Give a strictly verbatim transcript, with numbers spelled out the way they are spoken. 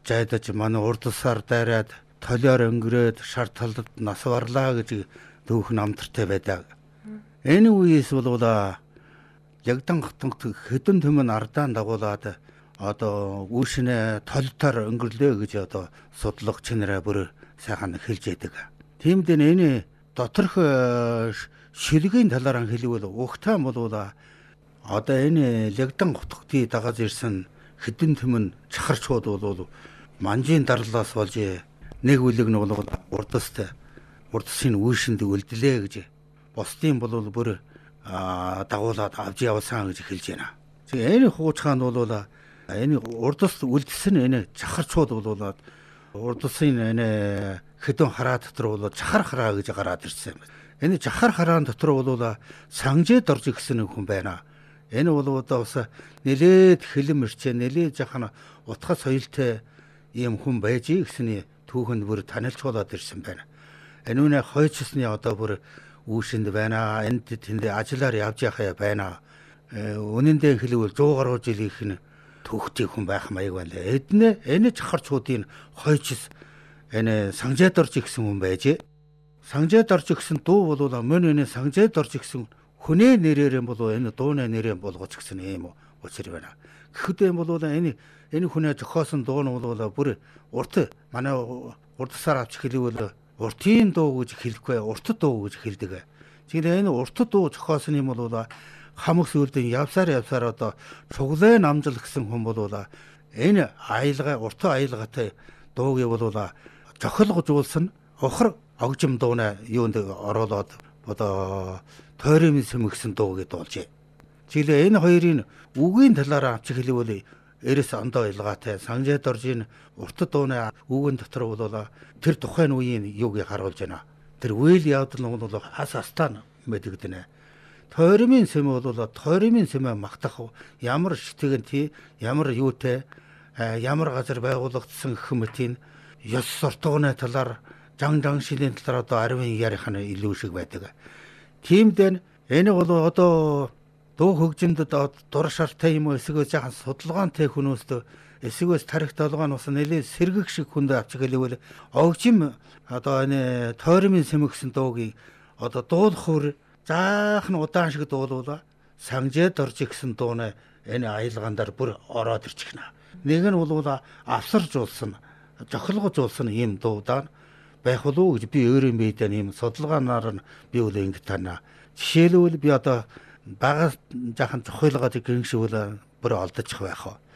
жайдаж манай урдсаар дайраад толиор өнгөрөөд шар талд нас барлаа гэж түүх намтартай байдаг. Энэ үеэс бол ягдан хатанг хэдэн төмөн ардаан дагуулад одоо үүшнэ толтоор өнгөрлөө гэж одоо судлах чинараа бүр сайхан хэлж яадаг. Тиймд энэ доторх шилгийн талаар хэлвэл ухтаан бол одоо энэ лягдан хутгтыг дагаж ирсэн хэдэн төмөн чахарчууд бол манжийн дарлаас болж нэг үлэг нь бол урдастай урдсын үүшинд үлдлээ гэж бусдын бол бүр дагуулад авч явсан гэж хэлж байна. Энэ хуучгаан бол энэ урдас үлдсэн энэ чахарчууд бол урдсын энэ хэдэн хараа дотор бол чахар хараа гэж гараад ирсэн юм. Энэ чахар хараан дотор бол санжид орж ирсэн хүн байна. Энэ бол одоо бас нэлээд хилэм ирчээ нэлээд жахан утга соёлтой ийм хүн байж гэсний түүхэнд бүр танилцуулаад ирсэн байна. Энэ үнэ хойчсны одоо бүр үүшинд байна. Энд тэнд ажиллаар явж яхаа байна. Үнэндээ хэлвэл сто гаруй жилийнх нь түүхтэй хүн байх маяг байна. Эднэ энэ чахарчуудын хойчс энэ санжид орж ирсэн хүн байж. Санжид орж ирсэн дуу бол мөн энэ санжид орж ирсэн хүнээ нэрээр бол энэ дууны нэрээр болгож гисэн юм учир байна. Гэхдээ бол энэ энэ хүнээ зохиосон дуу нь бол бүр урт манай урдсаар авч хэлвэл уртын дуу гэж хэлэхгүй урт дуу гэж хэлдэг. Тэгэхээр энэ урт дуу зохиосон юм бол хамагс үлдэн явсаар явсаар одоо цуглаа намжил гэсэн хүн бол энэ аялгаа урт аялгатай дууг бол зохиолгожуулсан охор огжим дууна юунд оруулаад одоо тойрын сэм гэсэн дуу гэдээ болж. Жиглээ энэ хоёрын үгийн талаар авч хэлвэл эрэс ондоо илгаатай санжид оржийн урт дууны үгэн дотор бол тэр тухайн үеийн юуг харуулж байна. Тэр үйл явдал нь бол хас астан мэдэгдэнэ. Тойрын сэм бол тойрын сэмээ магтах ямар шитгэн ямар юутай ямар газар байгуулагдсан гэх мэтийн ёс суртахууны талаар жан жан шилийн талаар одоо аривын ярих нь илүү шиг байдаг. Тиймдээ энэ бол одоо дуу хөгжимдөд дур шартай юм уу эсвэл жаахан судалгаантай хүмүүст эсвэл тарих толгойн ус нэлээд сэргэг шиг хүнд авч гэлвэл огжим одоо энэ тойрмын сэмэгсэн дуугийг одоо дуулахур жаахан удаан шиг дуулуулаа санжид орж ирсэн дууны энэ аялгаандар бүр ороод ирчихнэ. Нэг нь бол авсаржуулсан зохилгожуулсан юм дуудаа байх болов уу гэж би өөрөө мэдэн юм судалгаанаар нь би үл ингэ тана. Жишээлбэл би одоо бага жаахан зохиолгоод гиншүүл бүр олдчих байх.